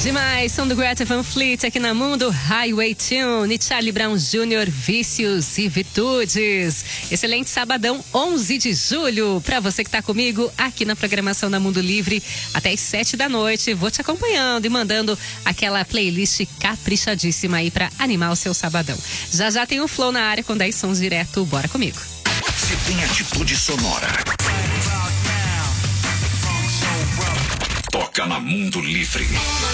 Demais, som do Greta Van Fleet aqui na Mundo Highway Tune. Charlie Brown Jr., Vícios e Virtudes. Excelente sabadão, 11 de julho. Pra você que tá comigo aqui na programação da Mundo Livre até as 7 da noite. Vou te acompanhando e mandando aquela playlist caprichadíssima aí pra animar o seu sabadão. Já já tem o Flow na área com 10 sons direto. Bora comigo. Se tem atitude sonora, toca na Mundo Livre.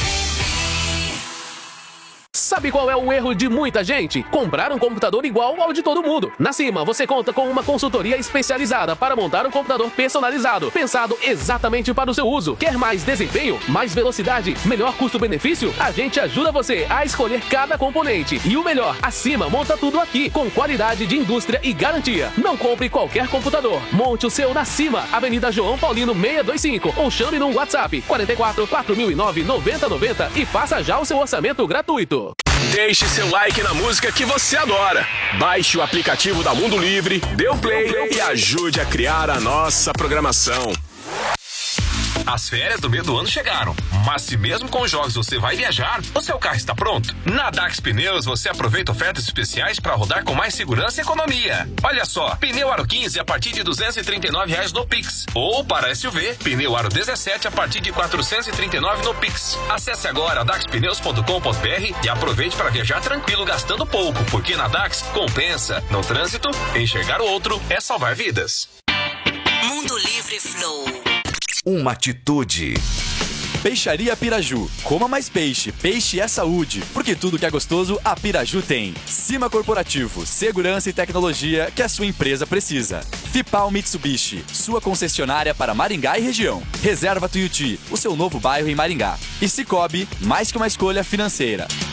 Sabe qual é o erro de muita gente? Comprar um computador igual ao de todo mundo. Na Cima, você conta com uma consultoria especializada para montar um computador personalizado, pensado exatamente para o seu uso. Quer mais desempenho? Mais velocidade? Melhor custo-benefício? A gente ajuda você a escolher cada componente. E o melhor, a Cima monta tudo aqui, com qualidade de indústria e garantia. Não compre qualquer computador. Monte o seu na Cima, Avenida João Paulino 625, ou chame no WhatsApp 44 4009 9090 e faça já o seu orçamento gratuito. Deixe seu like na música que você adora. Baixe o aplicativo da Mundo Livre, dê o play e ajude a criar a nossa programação. As férias do meio do ano chegaram, mas se mesmo com os jogos você vai viajar, o seu carro está pronto? Na Dax Pneus você aproveita ofertas especiais para rodar com mais segurança e economia. Olha só, pneu aro 15 a partir de R$ 239 no Pix. Ou para SUV, pneu aro 17 a partir de R$ 439 no Pix. Acesse agora daxpneus.com.br e aproveite para viajar tranquilo gastando pouco, porque na Dax compensa. No trânsito, enxergar o outro é salvar vidas. Mundo Livre Flow. Uma atitude. Peixaria Piraju. Coma mais peixe. Peixe é saúde. Porque tudo que é gostoso, a Piraju tem. Cima Corporativo. Segurança e tecnologia que a sua empresa precisa. Fipal Mitsubishi. Sua concessionária para Maringá e região. Reserva Tuiuti. O seu novo bairro em Maringá. E Cicobi. Mais que uma escolha financeira.